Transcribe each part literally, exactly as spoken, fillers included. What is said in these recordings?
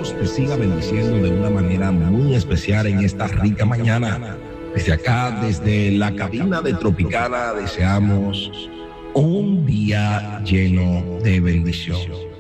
Dios te siga bendiciendo de una manera muy especial en esta rica mañana. Desde acá, desde la cabina de Tropicana, deseamos un día lleno de bendición.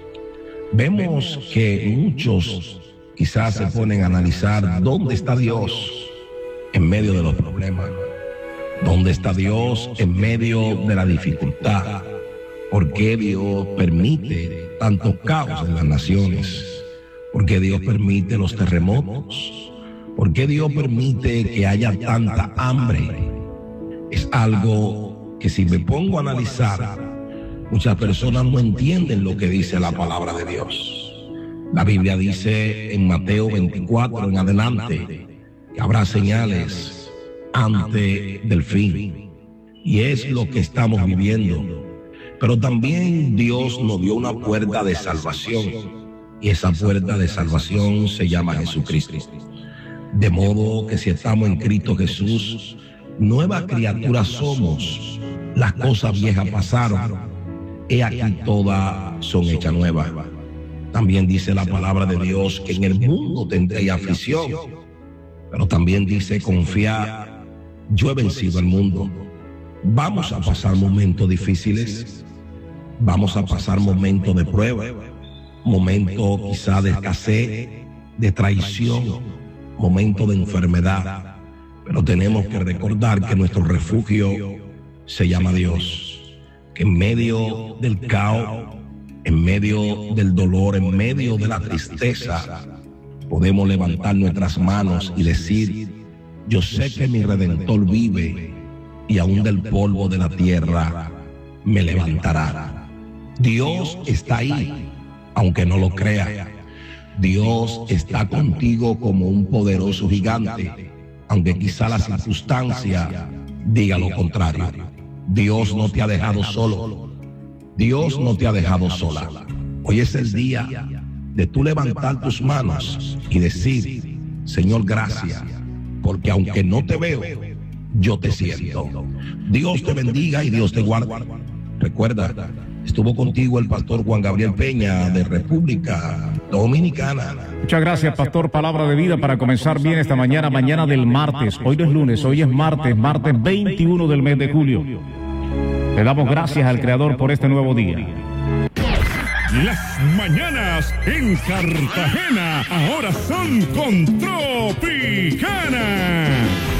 Vemos que muchos quizás se ponen a analizar dónde está Dios en medio de los problemas, dónde está Dios en medio de la dificultad, por qué Dios permite tanto caos en las naciones, por qué Dios permite los terremotos, por qué Dios permite que haya tanta hambre. Es algo que, si me pongo a analizar, muchas personas no entienden lo que dice la palabra de Dios. La Biblia dice en Mateo veinticuatro en adelante que habrá señales antes del fin, y es lo que estamos viviendo. Pero también Dios nos dio una puerta de salvación, y esa puerta de salvación se llama Jesucristo. De modo que si estamos en Cristo Jesús, nueva criatura somos. Las cosas viejas pasaron, he aquí todas son hechas nuevas. También dice la palabra de Dios que en el mundo tendréis aflicción, pero también dice: confiad, yo he vencido al mundo. Vamos a pasar momentos difíciles, vamos a pasar momentos de prueba, momentos quizá de escasez, de traición, momentos de enfermedad, pero tenemos que recordar que nuestro refugio se llama Dios, que en medio del caos, en medio del dolor, en medio de la tristeza, podemos levantar nuestras manos y decir: yo sé que mi Redentor vive, y aún del polvo de la tierra me levantará. Dios está ahí, aunque no lo crea. Dios está contigo como un poderoso gigante, aunque quizá la circunstancia diga lo contrario. Dios no te ha dejado solo. Dios no te ha dejado sola. Hoy es el día de tú levantar tus manos y decir: Señor, gracias, porque aunque no te veo, yo te siento. Dios te bendiga y Dios te guarde. Recuerda, estuvo contigo el pastor Juan Gabriel Peña, de República Dominicana. Muchas gracias, pastor. Palabra de vida para comenzar bien esta mañana, mañana del martes. Hoy no es lunes, hoy es martes, martes veintiuno del mes de julio. Le damos gracias al Creador por este nuevo día. Las mañanas en Cartagena ahora son con Tropicana.